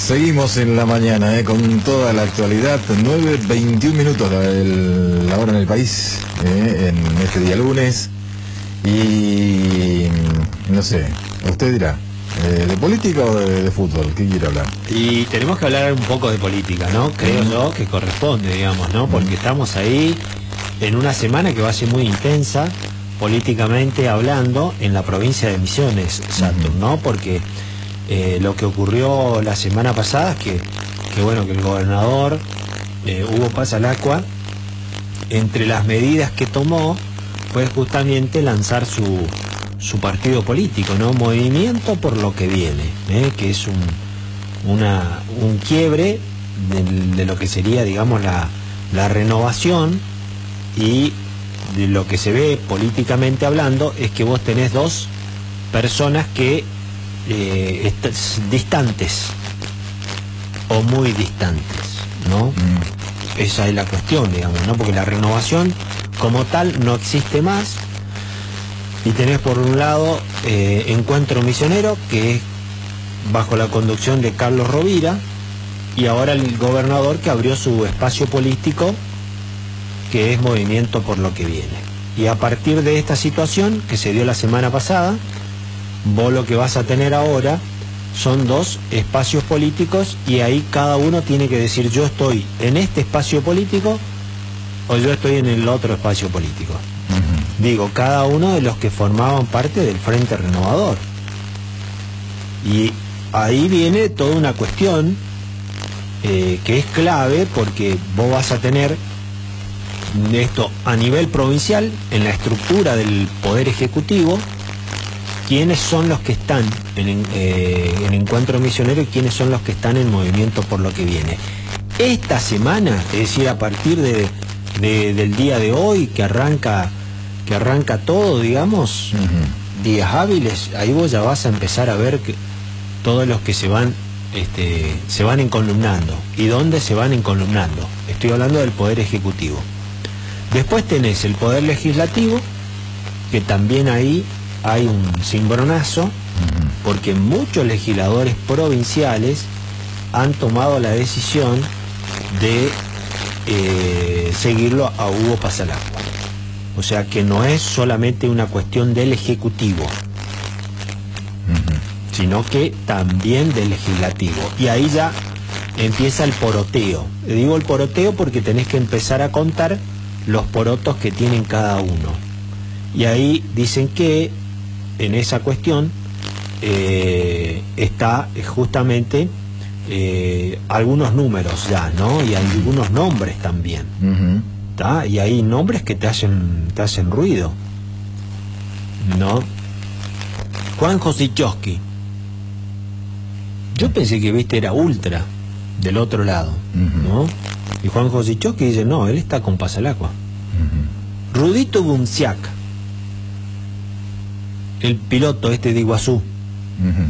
Seguimos en la mañana con toda la actualidad. 9:21 minutos la hora en el país, en este día lunes. Y no sé, usted dirá, ¿de política o de fútbol? ¿Qué quiere hablar? Y tenemos que hablar un poco de política, ¿no? Creo yo que corresponde, digamos, ¿no? Porque estamos ahí en una semana que va a ser muy intensa, políticamente hablando, en la provincia de Misiones, Saturn, ¿no? Porque lo que ocurrió la semana pasada es que bueno, que el gobernador Hugo Pasalacqua, entre las medidas que tomó, fue justamente lanzar su partido político, ¿no? Movimiento por lo que viene, que es un quiebre de lo que sería, digamos, la renovación, y de lo que se ve políticamente hablando es que vos tenés dos personas que distantes o muy distantes, ¿no? Esa es la cuestión, digamos, ¿no? Porque la renovación como tal no existe más, y tenés por un lado Encuentro Misionero, que es bajo la conducción de Carlos Rovira, y ahora el gobernador que abrió su espacio político, que es Movimiento por lo que viene. Y a partir de esta situación que se dio la semana pasada, vos lo que vas a tener ahora son dos espacios políticos, y ahí cada uno tiene que decir: yo estoy en este espacio político o yo estoy en el otro espacio político. Digo, cada uno de los que formaban parte del Frente Renovador. Y ahí viene toda una cuestión que es clave, porque vos vas a tener esto a nivel provincial, en la estructura del Poder Ejecutivo, quiénes son los que están en Encuentro Misionero y quiénes son los que están en Movimiento por lo que viene. Esta semana, es decir, a partir del día de hoy, que arranca todo, digamos, días hábiles, ahí vos ya vas a empezar a ver que todos los que se van encolumnando. ¿Y dónde se van encolumnando? Estoy hablando del Poder Ejecutivo. Después tenés el Poder Legislativo, que también ahí hay un cimbronazo, porque muchos legisladores provinciales han tomado la decisión de seguirlo a Hugo Pasalacqua. O sea que no es solamente una cuestión del Ejecutivo, sino que también del Legislativo. Y ahí ya empieza el poroteo. Digo el poroteo porque tenés que empezar a contar los porotos que tienen cada uno. Y ahí dicen que en esa cuestión está justamente algunos números ya, ¿no? Y algunos nombres también. ¿Tá? Y hay nombres que te hacen ruido, ¿no? Juan Josichowski. Yo pensé que, viste, era ultra del otro lado, ¿no? Y Juan Josichowski dice: no, él está con Pasalacqua. Rudito Bunciac, el piloto de Iguazú.